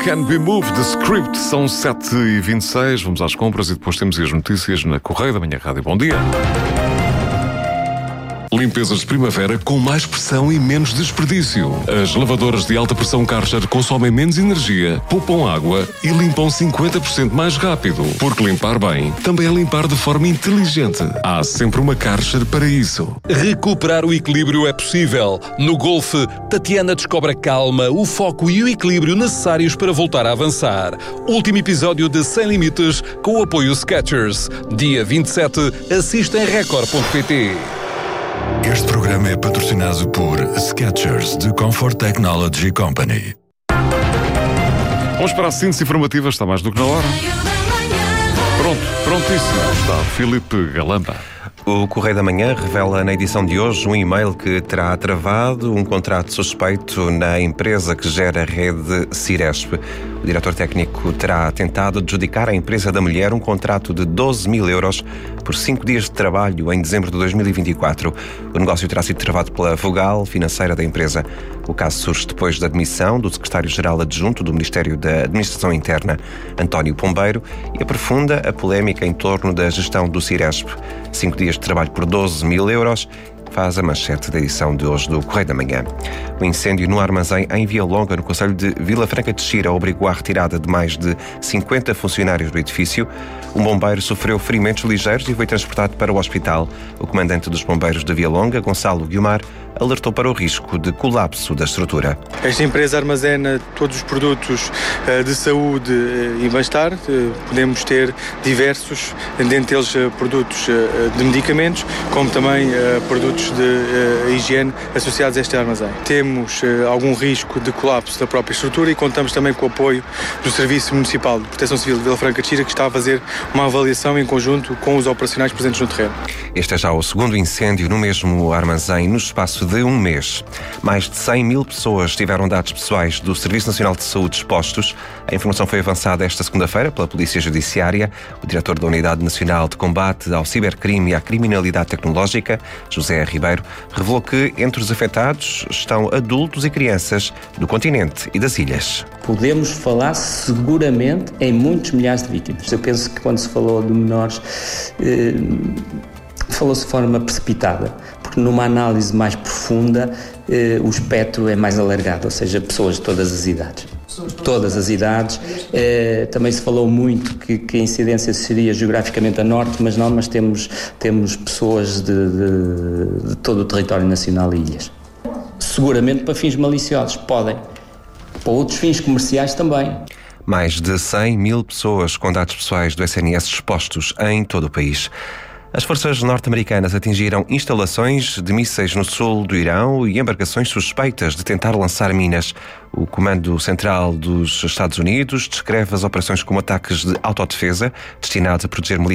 Can Be Moved, The Script. São 7h26, vamos às compras e depois temos as notícias na Correio da Manhã Rádio. Bom dia. Limpezas de primavera com mais pressão e menos desperdício. As lavadoras de alta pressão Karcher consomem menos energia, poupam água e limpam 50% mais rápido. Porque limpar bem também é limpar de forma inteligente. Há sempre uma Karcher para isso. Recuperar o equilíbrio é possível. No golfe, Tatiana descobre a calma, o foco e o equilíbrio necessários para voltar a avançar. Último episódio de Sem Limites com o apoio Skechers. Dia 27, assista em record.pt. Este programa é patrocinado por Skechers, de Comfort Technology Company. Vamos para a síntese informativa, está mais do que na hora. Prontíssimo, está Filipe Galamba. O Correio da Manhã revela na edição de hoje um e-mail que terá travado um contrato suspeito na empresa que gera a rede Ciresp. O diretor técnico terá tentado adjudicar à empresa da mulher um contrato de 12 mil euros por 5 dias de trabalho em dezembro de 2024. O negócio terá sido travado pela vogal financeira da empresa. O caso surge depois da demissão do secretário-geral adjunto do Ministério da Administração Interna, António Pombeiro, e aprofunda a polémica em torno da gestão do Ciresp. 5 dias de trabalho por 12 mil euros faz a manchete da edição de hoje do Correio da Manhã. O incêndio no armazém em Via Longa, no concelho de Vila Franca de Xira, obrigou à retirada de mais de 50 funcionários do edifício. Um bombeiro sofreu ferimentos ligeiros e foi transportado para o hospital. O comandante dos bombeiros de Via Longa, Gonçalo Guiomar, alertou para o risco de colapso da estrutura. Esta empresa armazena todos os produtos de saúde e bem-estar. Podemos ter diversos, dentre eles produtos de medicamentos, como também produtos de higiene associados a este armazém. Temos algum risco de colapso da própria estrutura e contamos também com o apoio do Serviço Municipal de Proteção Civil de Vila Franca de Xira, que está a fazer uma avaliação em conjunto com os operacionais presentes no terreno. Este é já o segundo incêndio no mesmo armazém no espaço de um mês. Mais de 100 mil pessoas tiveram dados pessoais do Serviço Nacional de Saúde expostos. A informação foi avançada esta segunda-feira pela Polícia Judiciária. O diretor da Unidade Nacional de Combate ao Cibercrime e à Criminalidade Tecnológica, José Ribeiro, revelou que entre os afetados estão adultos e crianças do continente e das ilhas. Podemos falar seguramente em muitos milhares de vítimas. Eu penso que quando se falou de menores, falou-se de forma precipitada, porque numa análise mais profunda o espectro é mais alargado, ou seja, pessoas de todas as idades. Todas as idades. Também se falou muito que a incidência seria geograficamente a norte, mas não, mas temos pessoas de todo o território nacional e ilhas. Seguramente para fins maliciosos, podem. Para outros fins comerciais também. Mais de 100 mil pessoas com dados pessoais do SNS expostos em todo o país. As forças norte-americanas atingiram instalações de mísseis no sul do Irão e embarcações suspeitas de tentar lançar minas. O Comando Central dos Estados Unidos descreve as operações como ataques de autodefesa destinados a proteger militares